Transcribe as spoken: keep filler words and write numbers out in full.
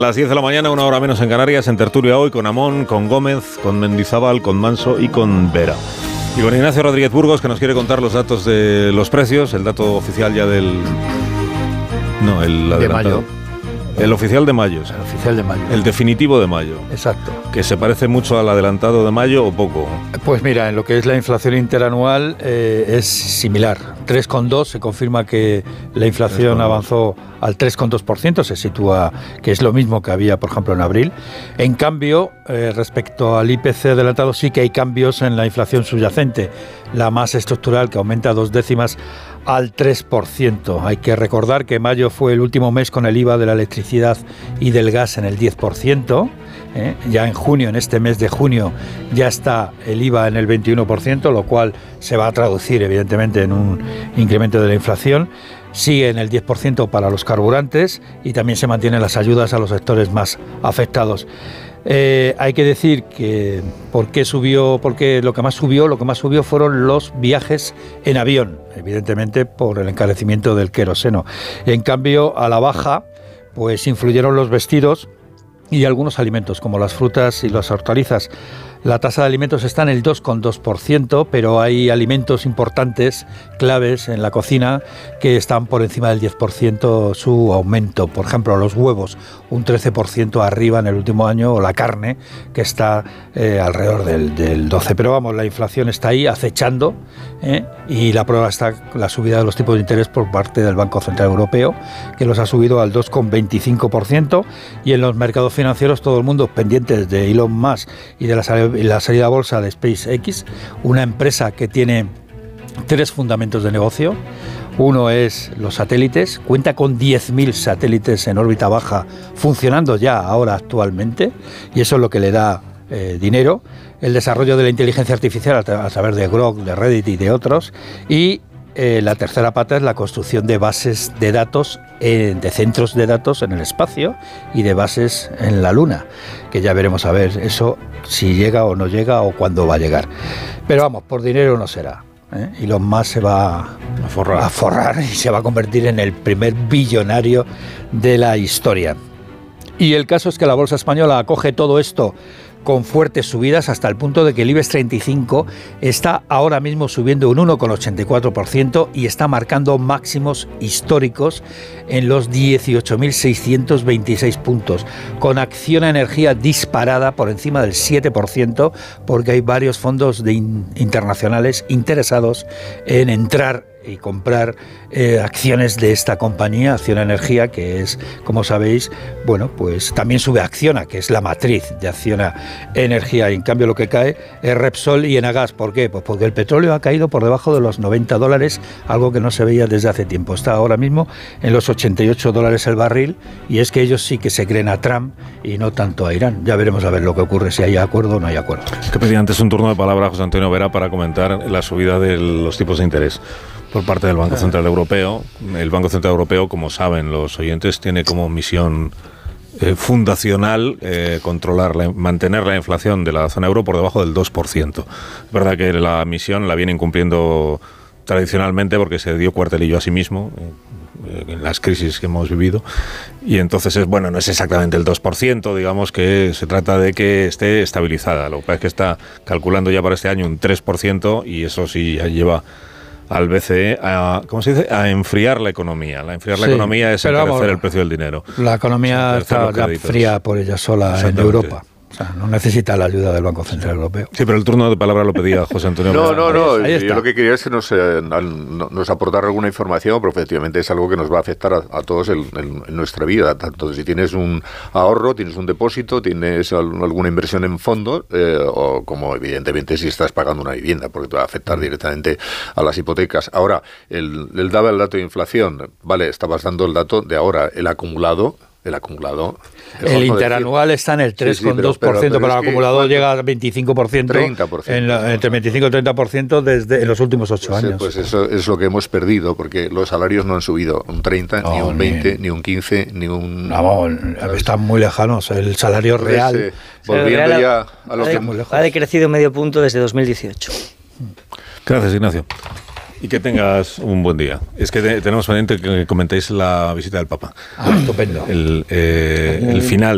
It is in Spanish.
A las diez de la mañana, una hora menos en Canarias, en tertulia hoy con Amón, con Gómez, con Mendizábal, con Manso y con Vera. Y con Ignacio Rodríguez Burgos, que nos quiere contar los datos de los precios, el dato oficial ya del... No, el adelantado. De mayo. El oficial de mayo. El oficial de mayo. El definitivo de mayo. Exacto. ¿Que se parece mucho al adelantado de mayo o poco? Pues mira, en lo que es la inflación interanual eh, es similar. tres coma dos, se confirma que la inflación avanzó al tres coma dos por ciento, se sitúa, que es lo mismo que había, por ejemplo, en abril. En cambio, eh, respecto al I P C adelantado, sí que hay cambios en la inflación subyacente, la más estructural, que aumenta dos décimas al tres por ciento. Hay que recordar que mayo fue el último mes con el I V A de la electricidad y del gas en el diez por ciento. ¿eh? Ya en junio, en este mes de junio, ya está el I V A en el veintiuno por ciento, lo cual se va a traducir, evidentemente, en un incremento de la inflación. Sigue en el diez por ciento para los carburantes y también se mantienen las ayudas a los sectores más afectados. Eh, hay que decir que por qué subió, porque lo que más subió, lo que más subió fueron los viajes en avión, evidentemente por el encarecimiento del queroseno. En cambio, a la baja, pues influyeron los vestidos y algunos alimentos, como las frutas y las hortalizas. La tasa de alimentos está en el dos coma dos por ciento, pero hay alimentos importantes, claves en la cocina, que están por encima del diez por ciento su aumento. Por ejemplo, los huevos, un trece por ciento arriba en el último año, o la carne, que está eh, alrededor del, del doce por ciento. Pero vamos, la inflación está ahí acechando, ¿eh? Y la prueba está la subida de los tipos de interés por parte del Banco Central Europeo, que los ha subido al dos coma veinticinco por ciento, y en los mercados financieros todo el mundo pendientes de Elon Musk y de la salida la salida a bolsa de SpaceX, una empresa que tiene tres fundamentos de negocio. Uno es los satélites, cuenta con diez mil satélites en órbita baja funcionando ya ahora actualmente, y eso es lo que le da eh, dinero. El desarrollo de la inteligencia artificial a, tra- a través de Grok, de Reddit y de otros, y Eh, la tercera pata es la construcción de bases de datos, eh, de centros de datos en el espacio y de bases en la Luna, que ya veremos a ver eso si llega o no llega o cuándo va a llegar. Pero vamos, por dinero no será. ¿eh? Elon Musk se va a forrar. a forrar y se va a convertir en el primer billonario de la historia. Y el caso es que la bolsa española acoge todo esto con fuertes subidas, hasta el punto de que el IBEX treinta y cinco está ahora mismo subiendo un uno coma ochenta y cuatro por ciento y está marcando máximos históricos en los dieciocho mil seiscientos veintiséis puntos, con Acciona Energía disparada por encima del siete por ciento, porque hay varios fondos de in- internacionales interesados en entrar y comprar eh, acciones de esta compañía, Acciona Energía, que es, como sabéis, bueno, pues también sube Acciona, que es la matriz de Acciona Energía, y en cambio lo que cae es Repsol y Enagas. ¿Por qué? Pues porque el petróleo ha caído por debajo de los noventa dólares, algo que no se veía desde hace tiempo. Está ahora mismo en los ochenta y ocho dólares el barril, y es que ellos sí que se creen a Trump y no tanto a Irán. Ya veremos a ver lo que ocurre, si hay acuerdo o no hay acuerdo. Es que pedí antes un turno de palabra a José Antonio Vera para comentar la subida de los tipos de interés por parte del Banco Central Europeo. El Banco Central Europeo, como saben los oyentes, tiene como misión eh, fundacional eh, controlar, la, mantener la inflación de la zona euro por debajo del dos por ciento. Es verdad que la misión la viene incumpliendo tradicionalmente porque se dio cuartelillo a sí mismo eh, en las crisis que hemos vivido, y entonces es bueno, no es exactamente el dos por ciento, digamos que se trata de que esté estabilizada. Lo que pasa es que está calculando ya para este año un tres por ciento, y eso sí ya lleva al B C E a, ¿cómo se dice?, a enfriar la economía. La enfriar la sí, economía es encarecer vamos, el precio del dinero. La economía está ya fría por ella sola en Europa. O sea, no necesita la ayuda del Banco Central Europeo. Sí, pero el turno de palabra lo pedía José Antonio. No, no, no. Yo lo que quería es que nos, eh, nos aportara alguna información, pero efectivamente es algo que nos va a afectar a, a todos en, en, en nuestra vida. Tanto si tienes un ahorro, tienes un depósito, tienes alguna inversión en fondos, eh, o como evidentemente si estás pagando una vivienda, porque te va a afectar directamente a las hipotecas. Ahora, él, él daba el dato de inflación. Vale, estabas dando el dato de ahora, el acumulado. El acumulado. El interanual decir, está en el tres coma dos por ciento, sí, sí, pero, pero, pero el acumulador llega al veinticinco por ciento. treinta por ciento. En la, entre veinticinco y treinta por ciento desde en los últimos ocho pues, años. Pues eso es lo que hemos perdido, porque los salarios no han subido un treinta, no, ni un veinte, ni, ni un quince, ni un... No, están muy lejanos. El salario real... Eh, volviendo real ya a lo ha, que... Ha decrecido medio punto desde dos mil dieciocho. Gracias, Ignacio. Y que tengas un buen día. Es que te, tenemos pendiente que comentéis la visita del Papa. Ah, estupendo. El, eh, el final